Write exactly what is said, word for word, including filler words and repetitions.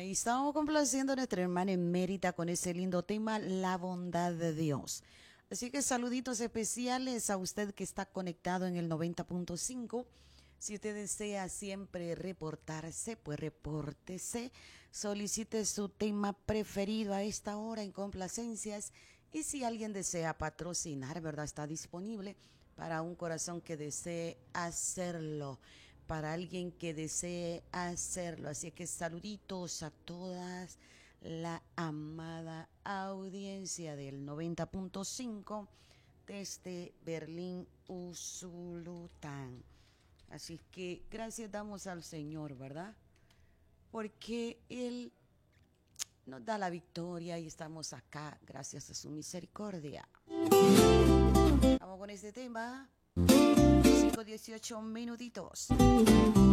Y estamos complaciendo a nuestra hermana emérita con ese lindo tema, la bondad de Dios. Así que saluditos especiales a usted que está conectado en el noventa punto cinco. Si usted desea siempre reportarse, pues repórtese, solicite su tema preferido a esta hora en complacencias. Y si alguien desea patrocinar, ¿verdad? Está disponible para un corazón que desee hacerlo, para alguien que desee hacerlo. Así que saluditos a todas la amada audiencia del noventa punto cinco desde Berlín, Usulután. Así que gracias damos al Señor, ¿verdad? Porque Él nos da la victoria y estamos acá gracias a su misericordia. Vamos con este tema. cinco dieciocho minutitos.